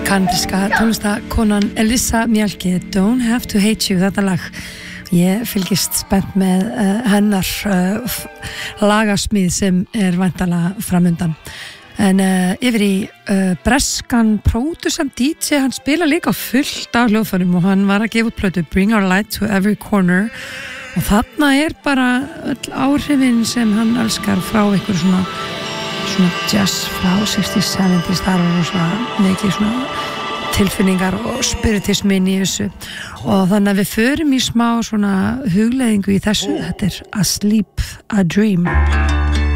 Kanadíska tónlistakonan Elissa Mjálki, Don't Have to Hate You, þetta lag. Ég fylgist spennt með hennar lagasmíð sem væntanlega framundan. En yfir í breskan pródusent DJ, hann spila líka fullt af hljóðfærum og hann var að gefa út plötu Bring Our Light to Every Corner og þarna bara öll áhrifin sem hann elskar frá einhver svona jazz frá 60s, 70s, þar var svona mikið svona tilfinningar og spiritismin í þessu og þannig að við förum í smá svona hugleiðingu í þessu. Þetta Asleep a Dream.